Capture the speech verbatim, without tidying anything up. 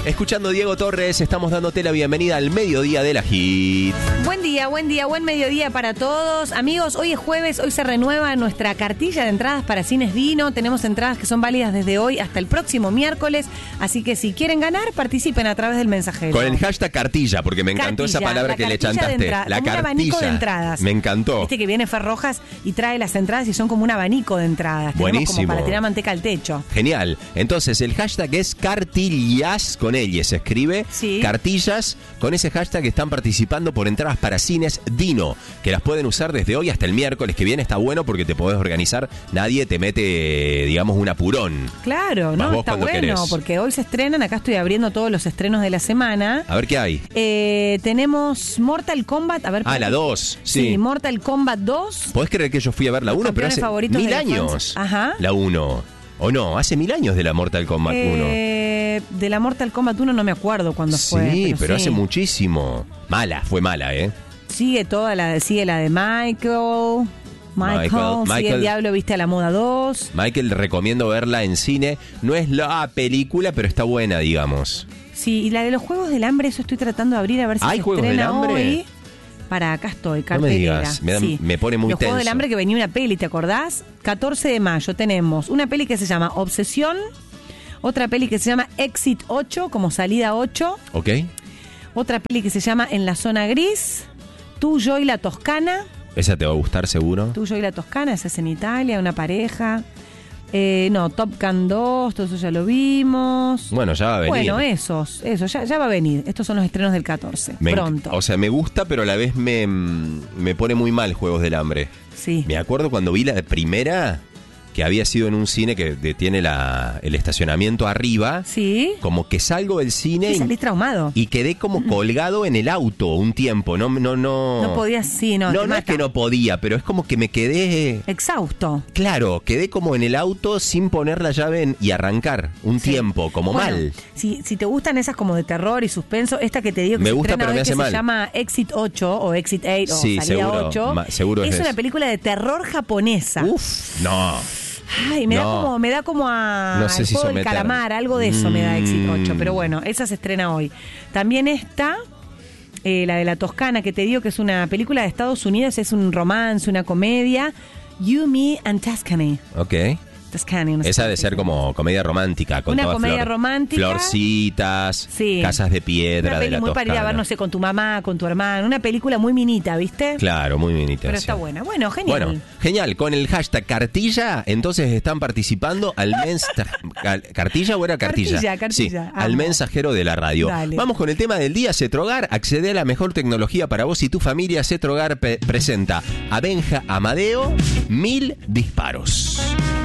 Escuchando Diego Torres, estamos dándote la bienvenida al mediodía de la Hit. Buen día, buen día, buen mediodía para todos. Amigos, hoy es jueves, hoy se renueva nuestra cartilla de entradas para Cines Dino. Tenemos entradas que son válidas desde hoy hasta el próximo miércoles. Así que si quieren ganar, participen a través del mensajero. Con el hashtag cartilla, porque me encantó Cartilla, esa palabra que le chantaste. Entra- La como cartilla. un abanico de entradas. Me encantó. Viste que viene Fer Rojas y trae las entradas y son como un abanico de entradas. Tenemos Buenísimo. como para tirar manteca al techo. Genial. Entonces, el hashtag es cartillas, con ella se escribe. Sí. Cartillas, con ese hashtag están participando por entradas para Cines Dino, que las pueden usar desde hoy hasta el miércoles que viene. Está bueno porque te podés organizar. Nadie te mete, digamos, un apurón. Claro, Vas ¿no? vos Está cuando bueno, querés. porque hoy se estrenan. Acá estoy abriendo todos los estrenos de la semana. A ver qué hay. Eh, tenemos Mortal Kombat. A ver, Ah, la espérate. dos. Sí. Sí, Mortal Kombat dos. ¿Podés creer que yo fui a ver la Los uno? Pero campeones hace favoritos mil de los años. fans. Ajá. La uno. ¿O no? Hace mil años de la Mortal Kombat uno. Eh, de la Mortal Kombat uno no me acuerdo cuándo fue. Sí, pero, pero hace sí. muchísimo. Mala, fue mala, ¿eh? Sigue toda la, sigue la de Michael. Michael, Michael, sigue Michael. El Diablo Viste a la Moda dos. Michael, recomiendo verla en cine. No es la película, pero está buena, digamos. Sí, y la de los Juegos del Hambre, eso estoy tratando de abrir a ver si ¿Hay se Juegos del estrena Hambre? hoy. Para acá estoy, No me cartelera. digas, me da- Sí. me pone muy Los Juegos tenso. del Hambre, que venía una peli, ¿te acordás? catorce de mayo tenemos una peli que se llama Obsesión, otra peli que se llama Exit ocho, como salida ocho, ¿Ok? otra peli que se llama En la zona gris, Tú, yo y la Toscana. Esa te va a gustar seguro. Tú, yo y la Toscana, esa es en Italia, una pareja. Eh, no, Top Gun dos, todo eso ya lo vimos. Bueno, ya va a venir. Bueno, esos, eso, ya, ya va a venir. Estos son los estrenos del catorce, Me enc- pronto. O sea, me gusta, pero a la vez me, me pone muy mal Juegos del Hambre. Sí. Me acuerdo cuando vi la primera, que había sido en un cine que de- tiene la, el estacionamiento arriba. Sí. Como que salgo del cine Sí, y, salís traumado. y quedé como colgado en el auto un tiempo. No, no, no. No podías, sí, no. No, te no es mata. que no podía, pero es como que me quedé. Exhausto. Claro, quedé como en el auto sin poner la llave en- y arrancar un Sí. tiempo, como Bueno, mal. Si, si te gustan esas como de terror y suspenso, esta que te digo que Me se gusta, estrena pero hoy, me hace que mal. se llama Exit ocho o Exit ocho Sí, o Salida seguro, ocho. ma- seguro es es de una eso. película de terror japonesa. Uf, no. Ay, me da No. como, me da como a No sé al si juego del someter. calamar, algo de eso me da Exit ocho, Mm. pero bueno, esa se estrena hoy. También está eh, la de la Toscana, que te digo que es una película de Estados Unidos, es un romance, una comedia. You, Me and Tuscany. Ok. Tuscany, no sé Esa cómo de se ser llama. como comedia romántica. Con Una toda comedia flor- romántica. Florcitas, Sí. casas de piedra Una de peli la muy para ir a Toscana. ver, no sé, con tu mamá, con tu hermano. Una película muy minita, ¿viste? Claro, muy bonita. Pero sí. está buena. Bueno, genial. Bueno, genial. Con el hashtag cartilla, entonces están participando al mens... cal- ¿Cartilla o era cartilla? Cartilla, cartilla. Sí, al Amo. mensajero de la radio. Dale. Vamos con el tema del día. Cetrogar, accede a la mejor tecnología para vos y tu familia. Cetrogar pe- presenta a Benja Amadeo, Mil Disparos.